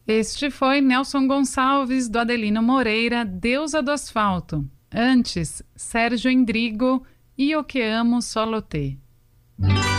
Este foi Nelson Gonçalves, do Adelino Moreira, Deusa do Asfalto. Antes, Sérgio Endrigo, Io che amo solo te.